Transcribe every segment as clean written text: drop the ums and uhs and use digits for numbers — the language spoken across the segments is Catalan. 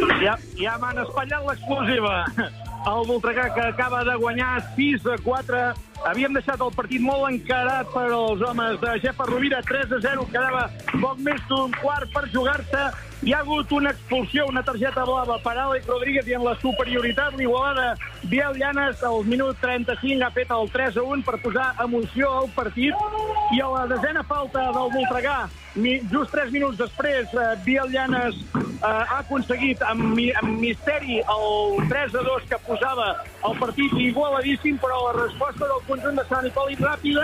Ja m'han espatllat l'exclusiva. El Voltregà, que acaba de guanyar 6-4. Havíem deixat el partit molt encarat per als homes de Gepa Rovira. 3-0, quedava poc més d'un quart per jugar-se. Hi ha hagut una expulsió, una targeta blava per Àlex Rodríguez, i en la superioritat l'Igualada Biel Llanes al minut 35 ha fet el 3-1 per posar emoció al partit. I a la desena falta del Voltregà, just 3 minuts després, Biel Llanes ha aconseguit amb misteri el 3-2 que posava el partit igualadíssim, però la resposta del conjunt de Sant Hipòlit ràpida.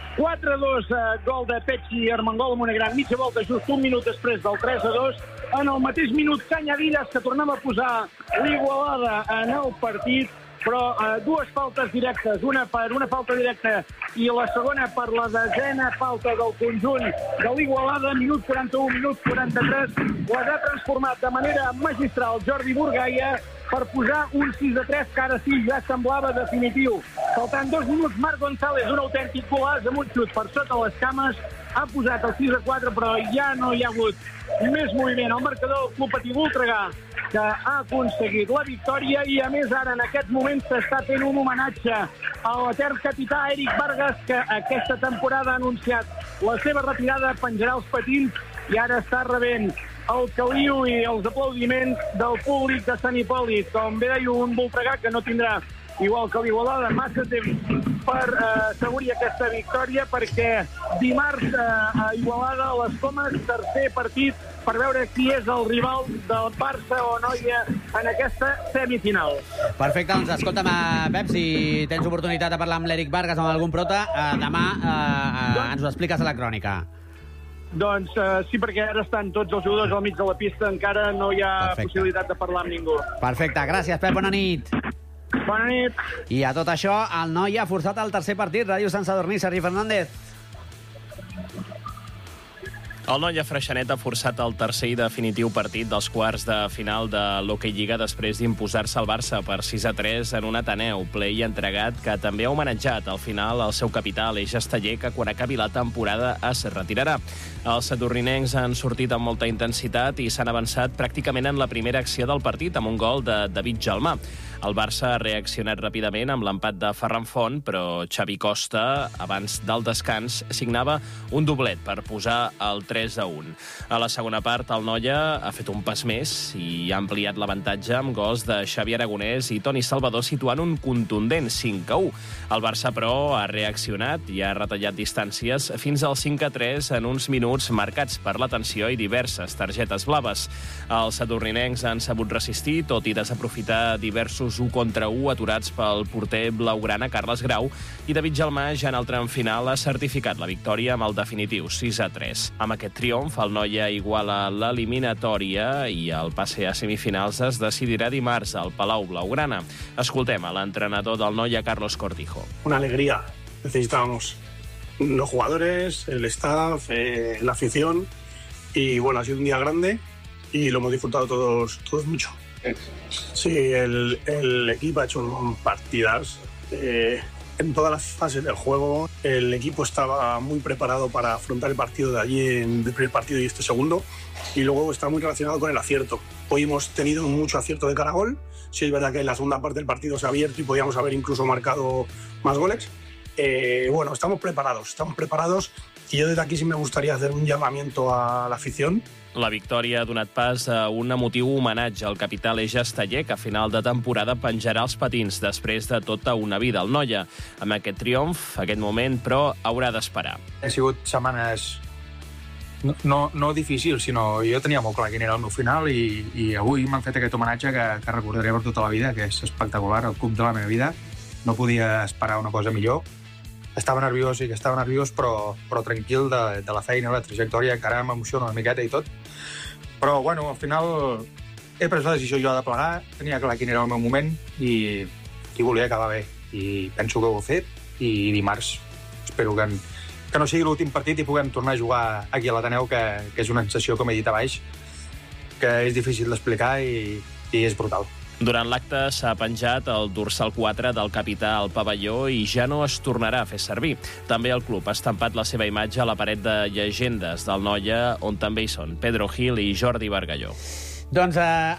4-2, gol de Petxi Armengol amb una gran mitja volta just un minut després del 3-2. En el mateix minut, Cañadillas, que tornem a posar l'Igualada en el partit, però dues faltes directes, una per una falta directa i la segona per la desena falta del conjunt de l'Igualada, minut 41, minut 43, les ha transformat de manera magistral Jordi Burgaia per posar un 6-3 que ara sí ja semblava definitiu. Faltant 2 minuts, Marc González, un autèntic golaç amb un xut per sota les cames, ha posat el 6-4, però ja no hi ha hagut més moviment. El marcador del Club Patí Voltregà, que ha aconseguit la victòria, i a més ara en aquest moment s'està fent un homenatge a l'etern capità Eric Vargas, que aquesta temporada ha anunciat la seva retirada, penjarà els patins i ara està rebent el caliu i els aplaudiments del públic de Sant Hipòlit. Com bé deia, un Voltregà que no tindrà, igual que l'Igualada, massa temps per assegurir aquesta victòria, perquè dimarts a Igualada, a les Comes, tercer partit per veure qui és el rival del Barça o Noia en aquesta semifinal. Perfecte, doncs escolta'm, Pep, si tens oportunitat de parlar amb l'Eric Vargas o amb algun prota, demà ens ho expliques a la crònica. Doncs sí, perquè ara estan tots els jugadors al mig de la pista, encara no hi ha possibilitat de parlar amb ningú. Perfecte, gràcies, Pep, bona nit. Bona nit. I a tot això, el Noia ha forçat el tercer partit. Ràdio Sant Sadurní, Sergi Fernández. El Noia Freixenet ha forçat el tercer i definitiu partit dels quarts de final de l'Hockey Lliga després d'imposar-se al Barça per 6-3 en un Ateneu ple i entregat, que també ha homenatjat al final el seu capità, Aleix Esteller, que quan acabi la temporada es retirarà. Els sadurninencs han sortit amb molta intensitat i s'han avançat pràcticament en la primera acció del partit amb un gol de David Jalmà. El Barça ha reaccionat ràpidament amb l'empat de Ferran Font, però Xavi Costa, abans del descans, signava un doblet per posar el 3-1. A la segona part, el Noia ha fet un pas més i ha ampliat l'avantatge amb gols de Xavi Aragonès i Toni Salvador, situant un contundent 5-1. El Barça, però, ha reaccionat i ha retallat distàncies fins al 5-3 en uns minuts marcats per la tensió i diverses targetes blaves. Els sadurninencs han sabut resistir, tot i desaprofitar diversos 1 contra 1 aturats pel porter blaugrana Carles Grau, i David Jalmà, ja en el tram final, ha certificat la victòria amb el definitiu 6-3. Amb aquest triomf, el Noia iguala l'eliminatòria i el passe a semifinals es decidirà dimarts al Palau Blaugrana. Escoltem a l'entrenador del Noia, Carlos Cortijo. Una alegría. Necesitábamos los jugadores, el staff, la afición, y bueno, ha sido un día grande y lo hemos disfrutado todos mucho. Sí, el equipo ha hecho un partidas en todas las fases del juego. El equipo estaba muy preparado para afrontar el partido de allí, en el primer partido y este segundo, y luego está muy relacionado con el acierto. Hoy hemos tenido mucho acierto de cara a gol. Sí, es verdad que en la segunda parte del partido se ha abierto y podíamos haber incluso marcado más goles. Bueno, estamos preparados, y yo desde aquí sí me gustaría hacer un llamamiento a la afición. La victòria ha donat pas a un emotiu homenatge al capità Aleix Esteller, que a final de temporada penjarà els patins després de tota una vida al Noia. Amb aquest triomf, aquest moment, però, haurà d'esperar. Han sigut setmanes no difícils, sinó jo tenia molt clar quin era el meu final, i avui m'han fet aquest homenatge que recordaré per tota la vida, que és espectacular, el club de la meva vida. No podia esperar una cosa millor. Estava nerviós, però tranquil de la feina, la trajectòria, encara m'emociona una miqueta i tot. Però, bueno, al final he pres la decisió jo de plegar, tenia clar quin era el meu moment i volia acabar bé. I penso que ho he fet, i dimarts espero que no sigui l'últim partit i puguem tornar a jugar aquí a l'Ateneu, que és una sensació, com he dit a baix, que és difícil d'explicar i és brutal. Durant l'acte s'ha penjat el dorsal 4 del capità al pavelló i ja no es tornarà a fer servir. També el club ha estampat la seva imatge a la paret de llegendes del Noia, on també hi són Pedro Gil i Jordi Bargalló. Doncs